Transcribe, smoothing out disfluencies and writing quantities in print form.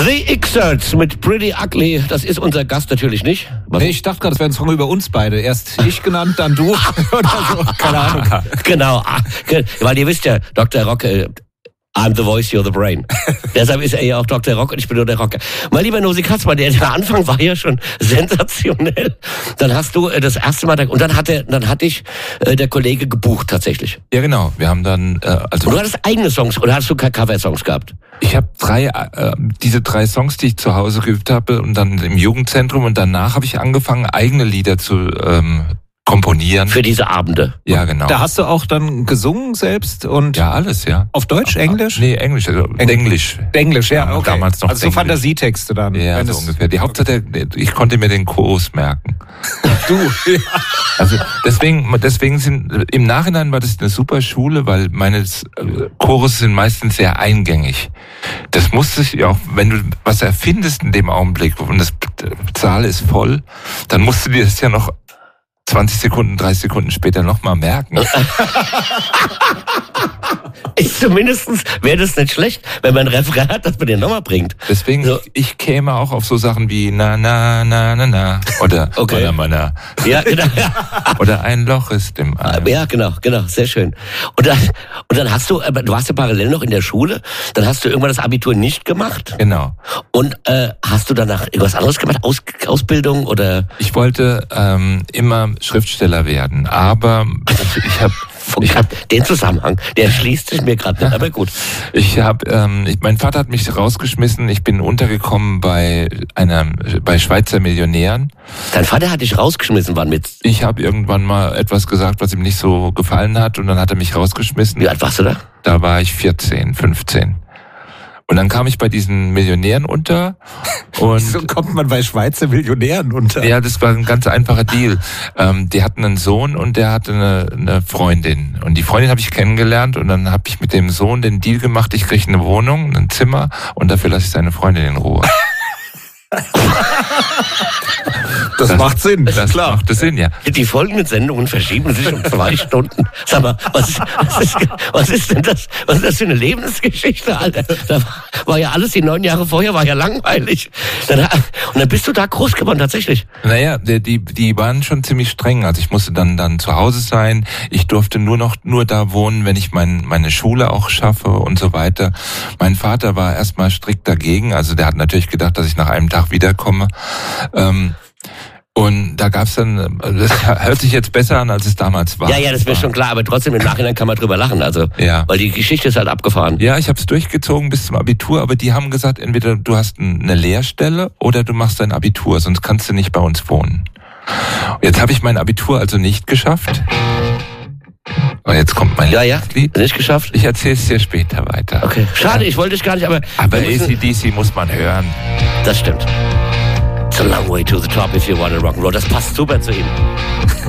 The Excerts mit Pretty Ugly, das ist unser Gast natürlich nicht. Nee, ich dachte gerade, das wäre ein Song über uns beide. Erst ich genannt, dann du oder so, keine Ahnung. Genau, weil ihr wisst ja, Dr. Rock, I'm the voice, you're the brain. Deshalb ist er ja auch Dr. Rock und ich bin nur der Rocker. Mein lieber Nosi Katzmann, der Anfang war ja schon sensationell. Dann hast du das erste Mal, und dann hat dich der Kollege gebucht tatsächlich. Ja, genau. Wir haben dann... und du hattest eigene Songs oder hast du Cover-Songs gehabt? Ich habe diese 3 Songs, die ich zu Hause geübt habe und dann im Jugendzentrum und danach habe ich angefangen, eigene Lieder zu komponieren. Für diese Abende. Ja, genau. Da hast du auch dann gesungen selbst und... Ja, alles, ja. Auf Deutsch, Englisch? Nee, Englisch. Englisch, ja, okay. Damals noch also so Englisch. Fantasietexte dann. Ja, so ungefähr. Die Hauptsache, ich konnte mir den Chorus merken. Du, ja. Also deswegen im Nachhinein war das eine super Schule, weil meine Chorus sind meistens sehr eingängig. Das musste ich auch, wenn du was erfindest in dem Augenblick und das Saal ist voll, dann musst du dir das ja noch 20 Sekunden, 30 Sekunden später nochmal merken. Zumindestens wäre das nicht schlecht, wenn man ein Refrain hat, das man den nochmal bringt. Deswegen, so. Ich käme auch auf so Sachen wie na na na na na oder okay. Oder meiner. Ja, genau. Oder ein Loch ist im Ei. Ja, genau, sehr schön. Und dann hast du warst ja parallel noch in der Schule, dann hast du irgendwann das Abitur nicht gemacht. Genau. Und hast du danach irgendwas anderes gemacht, Ausbildung oder? Ich wollte immer Schriftsteller werden, aber ich habe den Zusammenhang, der schließt sich mir gerade nicht, aber gut. Mein Vater hat mich rausgeschmissen, ich bin untergekommen bei Schweizer Millionären. Dein Vater hat dich rausgeschmissen, wann mit? Ich habe irgendwann mal etwas gesagt, was ihm nicht so gefallen hat und dann hat er mich rausgeschmissen. Wie alt warst du da? Da war ich 14, 15. Und dann kam ich bei diesen Millionären unter. Und so kommt man bei Schweizer Millionären unter. Ja, das war ein ganz einfacher Deal. Die hatten einen Sohn und der hatte eine Freundin. Und die Freundin habe ich kennengelernt und dann habe ich mit dem Sohn den Deal gemacht, ich kriege eine Wohnung, ein Zimmer und dafür lasse ich seine Freundin in Ruhe. Das macht Sinn, das klar. Macht Sinn, ja. Die folgenden Sendungen verschieben sich um 2 Stunden. Sag mal, was ist denn das? Was ist das für eine Lebensgeschichte, Alter? Da war ja alles, die 9 Jahre vorher, war ja langweilig. Und dann bist du da groß geworden, tatsächlich. Naja, die waren schon ziemlich streng. Also ich musste dann zu Hause sein. Ich durfte nur da wohnen, wenn ich meine Schule auch schaffe und so weiter. Mein Vater war erstmal strikt dagegen. Also der hat natürlich gedacht, dass ich nach einem Tag wiederkomme. Und da gab's dann, das hört sich jetzt besser an, als es damals war. Ja, das ist mir schon klar, aber trotzdem im Nachhinein kann man drüber lachen, also, ja. Weil die Geschichte ist halt abgefahren. Ja, ich habe es durchgezogen bis zum Abitur, aber die haben gesagt, entweder du hast eine Lehrstelle oder du machst dein Abitur, sonst kannst du nicht bei uns wohnen. Jetzt habe ich mein Abitur also nicht geschafft. Und jetzt kommt mein Lied. Nicht geschafft? Ich erzähle es dir später weiter. Okay. Schade, ich wollte dich gar nicht, aber AC/DC muss man hören. Das stimmt. It's a long way to the top if you want to rock and roll. Das passt super zu ihm.